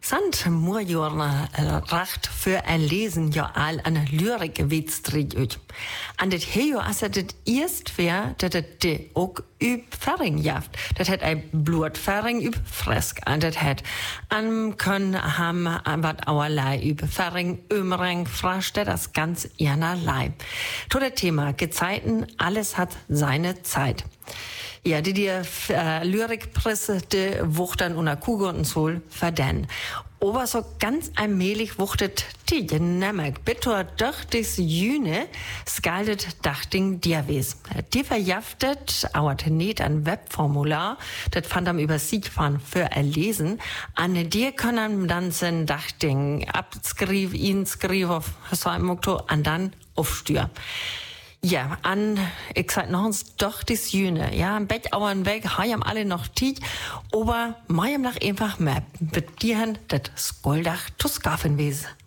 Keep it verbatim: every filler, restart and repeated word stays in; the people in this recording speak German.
Sant Murjorna racht für ein Lesen ja all an Lyrik Witztrig ut. An det hejo asse det erst wär, dat det de ook üb Ferring jaft. Dat het ein Blutferring üb Fresk an det het. An können ham wat auerlei üb Ferring, Ömring, Frasch, das ganz einerlei. To der Thema Gezeiten, alles hat seine Zeit. Ja, die die äh, Lyrikpresse, die wuchtern unter Kugel und Sol verden. Aber so ganz allmählich wuchtet die Nemmek. Bitte doch des Jüne skaldet Dachting Diaves. Die verjaftet, auert nicht ein Webformular, das fand am über Siegfahren für erlesen. An dir können dann sein Dachting abskriv, ihn skriv auf so einem Motto, an dann aufstür. Ja, an, ich sag noch uns doch das Jüne. Ja, am Bett auern weg, haben alle noch Tiet, aber meinem nach einfach mehr. Mit dir das Skoldach Tuskafen wesen.